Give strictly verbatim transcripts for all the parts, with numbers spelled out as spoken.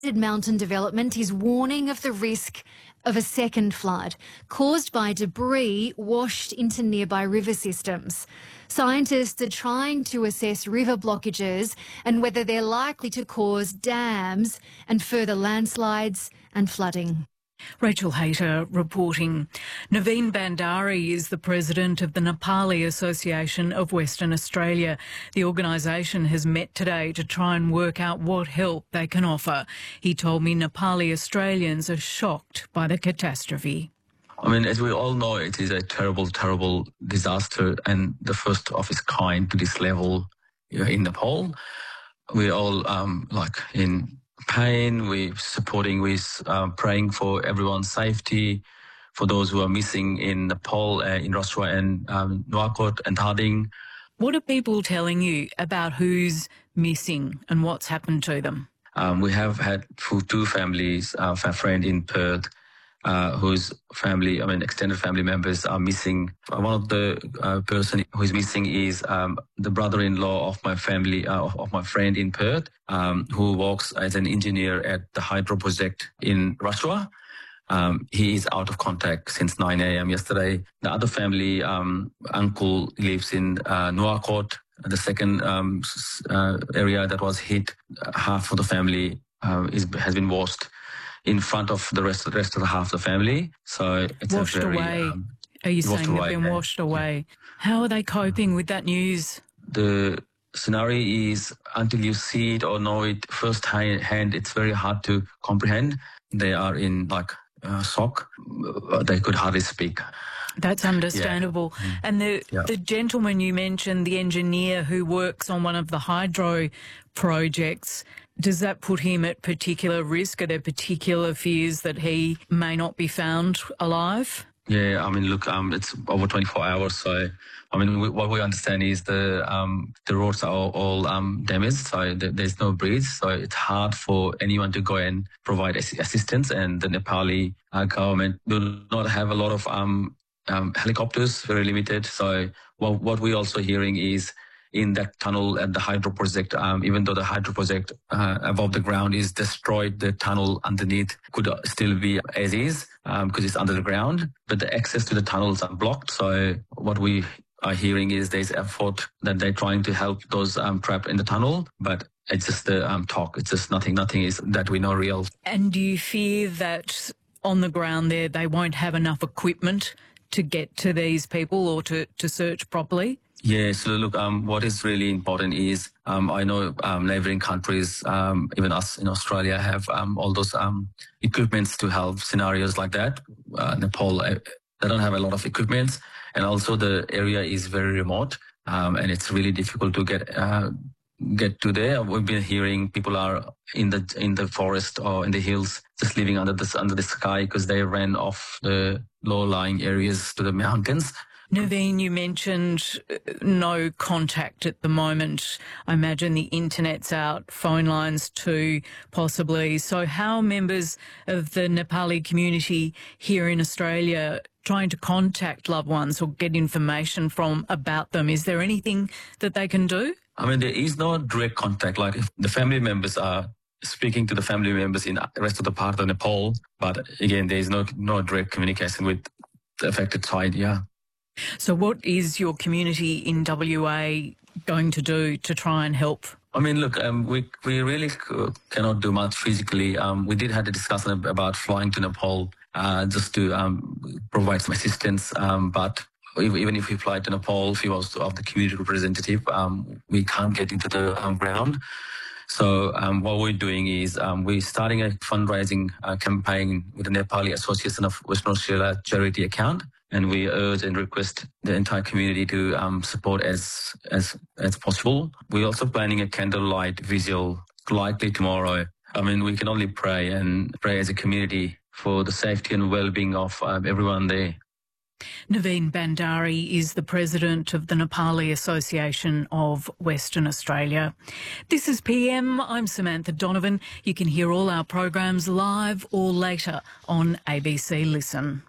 Mountain Development is warning of the risk of a second flood caused by debris washed into nearby river systems. Scientists are trying to assess river blockages and whether they're likely to cause dams and further landslides and flooding. Rachel Hayter reporting. Naveen Bandari is the president of the Nepali Association of Western Australia. The organisation has met today to try and work out what help they can offer. He told me Nepali Australians are shocked by the catastrophe. I mean, as we all know, it is a terrible, terrible disaster and the first of its kind to this level in Nepal. We're all um, like in pain, we're supporting, we're uh, praying for everyone's safety, for those who are missing in Nepal, uh, in Raswa and um, Nuwakot and Harding. What are people telling you about who's missing and what's happened to them? Um, we have had two families, uh, a friend in Perth, uh, whose family, I mean, extended family members are missing. One of the uh, person who is missing is um, the brother-in-law of my family, uh, of, of my friend in Perth, um, who works as an engineer at the hydro project in Raswa. Um, he is out of contact since nine a m yesterday. The other family, um, uncle lives in uh, Nuwakot. The second um, uh, area that was hit, uh, half of the family uh, is, has been washed in front of the rest, the rest of the half of the family. So it's washed a very, away. Um, are you saying they've away, been washed away? Yeah. How are they coping with that news? The scenario is until you see it or know it first hand, it's very hard to comprehend. They are in like uh, shock. They could hardly speak. That's understandable. Yeah. And the, yeah. the gentleman you mentioned, the engineer who works on one of the hydro projects, does that put him at particular risk? Are there particular fears that he may not be found alive? Yeah, I mean, look, um, it's over twenty-four hours. So, I mean, we, what we understand is the um, the roads are all, all um, damaged. So th there's no bridge. So it's hard for anyone to go and provide ass assistance. And the Nepali uh, government do not have a lot of um, um, helicopters, very limited. So what, what we're also hearing is in that tunnel at the hydro project, um, even though the hydro project uh, above the ground is destroyed, the tunnel underneath could still be as is um, because it's under the ground, but the access to the tunnels are blocked. So what we are hearing is there's effort that they're trying to help those um, trapped in the tunnel, but it's just the um, talk. It's just nothing, nothing is that we know real. And do you fear that on the ground there they won't have enough equipment to get to these people or to, to search properly? Yeah, so look, um, what is really important is um, I know um, neighbouring countries, um, even us in Australia, have um, all those um, equipments to help scenarios like that. Uh, Nepal, uh, they don't have a lot of equipment, and also the area is very remote, um, and it's really difficult to get uh, get to there. We've been hearing people are in the in the forest or in the hills, just living under the under the sky because they ran off the low-lying areas to the mountains. Naveen, you mentioned no contact at the moment. I imagine the internet's out, phone lines too, possibly. So how are members of the Nepali community here in Australia trying to contact loved ones or get information from about them? Is there anything that they can do? I mean, there is no direct contact. Like if the family members are speaking to the family members in the rest of the part of Nepal, but again, there is no, no direct communication with the affected side, yeah. So what is your community in W A going to do to try and help? I mean, look, um, we we really cannot do much physically. Um, we did have a discussion about flying to Nepal uh, just to um, provide some assistance. Um, but even if we fly to Nepal, if he was of the community representative, um, we can't get into the um, ground. So um, what we're doing is um, we're starting a fundraising uh, campaign with the Nepali Association of Western Australia charity account. And we urge and request the entire community to um, support as as as possible. We're also planning a candlelight vigil likely tomorrow. I mean, we can only pray and pray as a community for the safety and well-being of um, everyone there. Naveen Bandari is the president of the Nepali Association of Western Australia. This is P M. I'm Samantha Donovan. You can hear all our programs live or later on A B C Listen.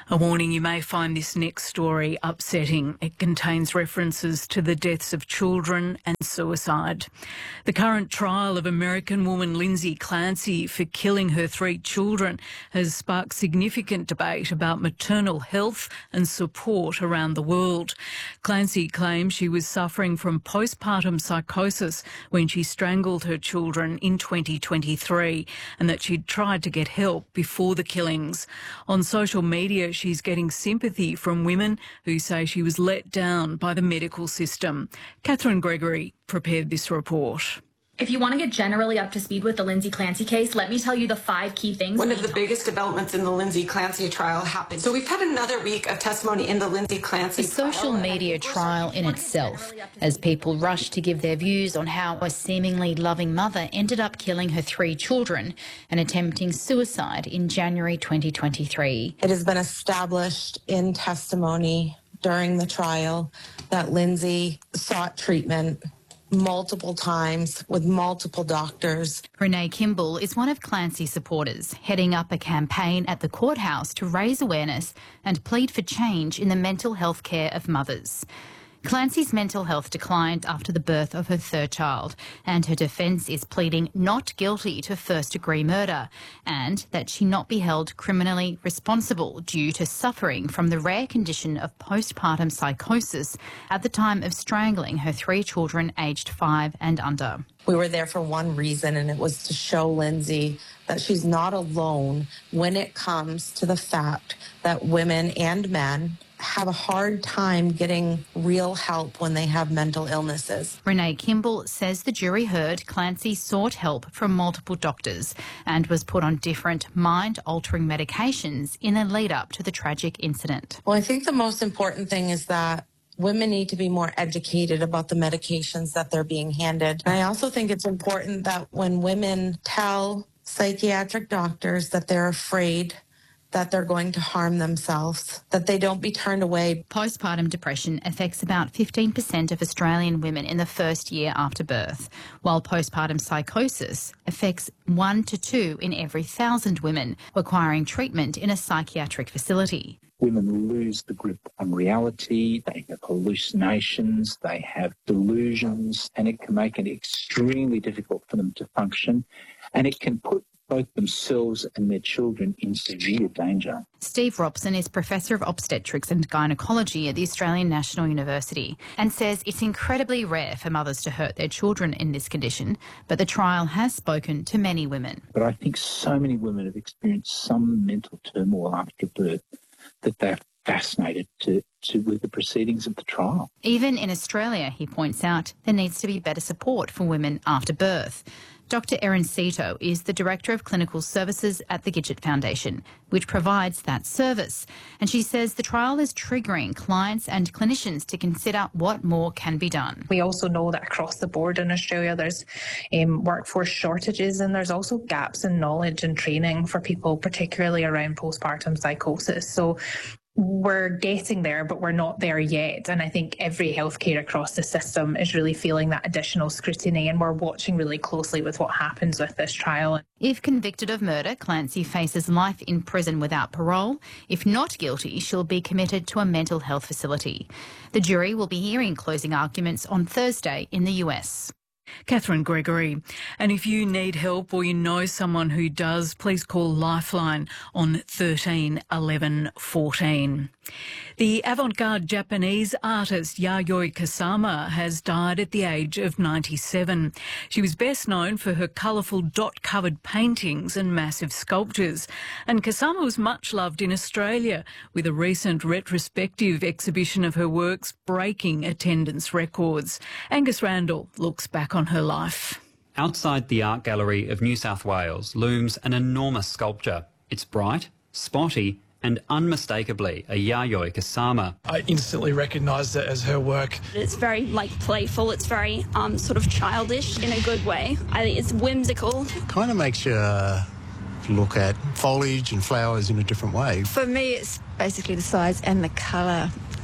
A warning, you may find this next story upsetting. It contains references to the deaths of children and suicide. The current trial of American woman Lindsay Clancy for killing her three children has sparked significant debate about maternal health and support around the world. Clancy claims she was suffering from postpartum psychosis when she strangled her children in twenty twenty-three and that she'd tried to get help before the killings. On social media, she's getting sympathy from women who say she was let down by the medical system. Catherine Gregory prepared this report. If you want to get generally up to speed with the Lindsay Clancy case, let me tell you the five key things. One of the biggest developments in the Lindsay Clancy trial happened. So we've had another week of testimony in the Lindsay Clancy trial. A social media trial in itself, as people rushed to give their views on how a seemingly loving mother ended up killing her three children and attempting suicide in January twenty twenty-three. It has been established in testimony during the trial that Lindsay sought treatment multiple times with multiple doctors. Renee Kimball is one of Clancy's supporters, heading up a campaign at the courthouse to raise awareness and plead for change in the mental health care of mothers. Clancy's mental health declined after the birth of her third child, and her defence is pleading not guilty to first-degree murder and that she not be held criminally responsible due to suffering from the rare condition of postpartum psychosis at the time of strangling her three children aged five and under. We were there for one reason, and it was to show Lindsay that she's not alone when it comes to the fact that women and men have a hard time getting real help when they have mental illnesses. Renee Kimball says the jury heard Clancy sought help from multiple doctors and was put on different mind-altering medications in the lead-up to the tragic incident. Well, I think the most important thing is that women need to be more educated about the medications that they're being handed. And I also think it's important that when women tell psychiatric doctors that they're afraid that they're going to harm themselves, that they don't be turned away. Postpartum depression affects about fifteen percent of Australian women in the first year after birth, while postpartum psychosis affects one to two in every thousand women requiring treatment in a psychiatric facility. Women lose the grip on reality, they have hallucinations, they have delusions, and it can make it extremely difficult for them to function, and it can put both themselves and their children in severe danger. Steve Robson is Professor of Obstetrics and Gynecology at the Australian National University and says it's incredibly rare for mothers to hurt their children in this condition, but the trial has spoken to many women. But I think so many women have experienced some mental turmoil after birth that they're fascinated to, to with the proceedings of the trial. Even in Australia, he points out, there needs to be better support for women after birth. Doctor Erin Cito is the Director of Clinical Services at the Gidget Foundation, which provides that service. And she says the trial is triggering clients and clinicians to consider what more can be done. We also know that across the board in Australia there's um, workforce shortages, and there's also gaps in knowledge and training for people, particularly around postpartum psychosis. So we're getting there, but we're not there yet. And I think every healthcare across the system is really feeling that additional scrutiny, and we're watching really closely with what happens with this trial. If convicted of murder, Clancy faces life in prison without parole. If not guilty, she'll be committed to a mental health facility. The jury will be hearing closing arguments on Thursday in the U S. Catherine Gregory. And if you need help or you know someone who does, please call Lifeline on thirteen eleven fourteen. The avant-garde Japanese artist Yayoi Kusama has died at the age of ninety-seven. She was best known for her colourful dot-covered paintings and massive sculptures. And Kusama was much loved in Australia, with a recent retrospective exhibition of her works breaking attendance records. Angus Randall looks back on her life. Outside the Art Gallery of New South Wales looms an enormous sculpture. It's bright, spotty, and unmistakably a Yayoi Kusama. I instantly recognised it as her work. It's very, like, playful. It's very um, sort of childish in a good way. I think it's whimsical. Kind of makes you uh, look at foliage and flowers in a different way. For me, it's basically the size and the colour.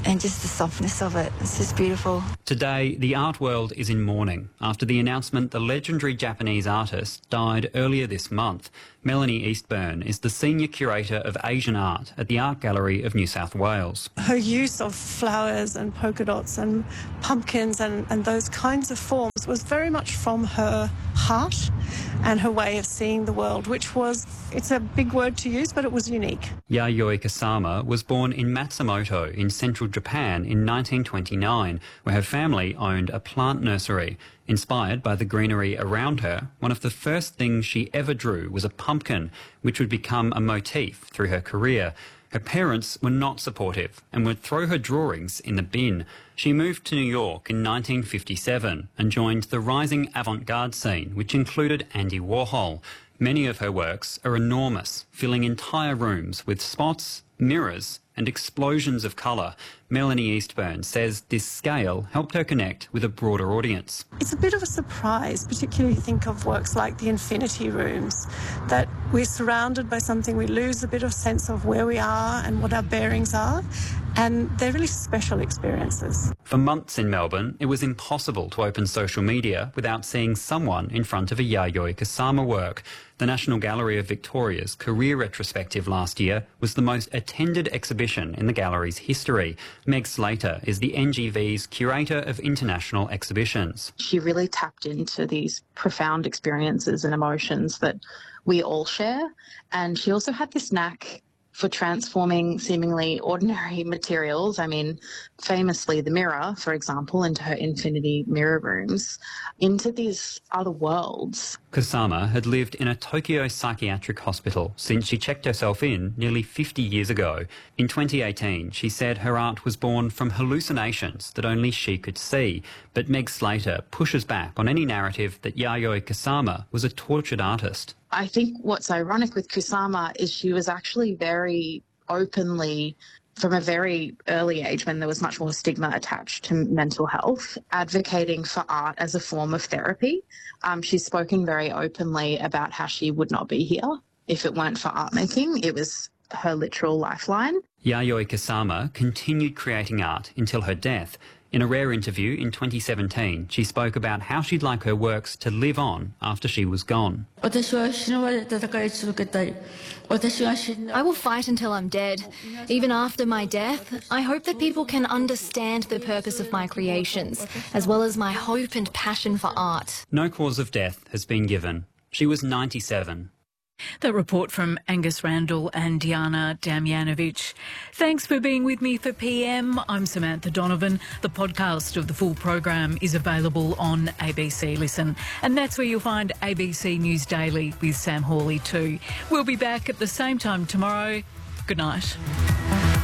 and just the softness of it. It's just beautiful. Today, the art world is in mourning after the announcement the legendary Japanese artist died earlier this month. Melanie Eastburn is the Senior Curator of Asian Art at the Art Gallery of New South Wales. Her use of flowers and polka dots and pumpkins and, and those kinds of forms was very much from her heart and her way of seeing the world, which was, it's a big word to use, but it was unique. Yayoi Kusama was born in Matsumoto in central Japan in nineteen twenty-nine, where her family owned a plant nursery. Inspired by the greenery around her, one of the first things she ever drew was a pumpkin, which would become a motif through her career. Her parents were not supportive and would throw her drawings in the bin. She moved to New York in nineteen fifty-seven and joined the rising avant-garde scene, which included Andy Warhol. Many of her works are enormous, filling entire rooms with spots, mirrors and explosions of colour. Melanie Eastburn says this scale helped her connect with a broader audience. It's a bit of a surprise, particularly think of works like the Infinity Rooms, that we're surrounded by something, we lose a bit of sense of where we are and what our bearings are, and they're really special experiences. For months in Melbourne, it was impossible to open social media without seeing someone in front of a Yayoi Kusama work. The National Gallery of Victoria's career retrospective last year was the most attended exhibition in the gallery's history. Meg Slater is the N G V's Curator of International Exhibitions. She really tapped into these profound experiences and emotions that we all share, and she also had this knack for transforming seemingly ordinary materials. I mean, famously the mirror, for example, into her infinity mirror rooms, into these other worlds. Kusama had lived in a Tokyo psychiatric hospital since she checked herself in nearly fifty years ago. In twenty eighteen, she said her art was born from hallucinations that only she could see. But Meg Slater pushes back on any narrative that Yayoi Kusama was a tortured artist. I think what's ironic with Kusama is she was actually very openly, from a very early age when there was much more stigma attached to mental health, advocating for art as a form of therapy. Um, she's spoken very openly about how she would not be here if it weren't for art making. It was her literal lifeline. Yayoi Kusama continued creating art until her death. In a rare interview in twenty seventeen, she spoke about how she'd like her works to live on after she was gone. I will fight until I'm dead. Even after my death, I hope that people can understand the purpose of my creations, as well as my hope and passion for art. No cause of death has been given. She was ninety-seven. That report from Angus Randall and Diana Damjanovic. Thanks for being with me for P M. I'm Samantha Donovan. The podcast of the full program is available on A B C Listen. And that's where you'll find A B C News Daily with Sam Hawley too. We'll be back at the same time tomorrow. Good night.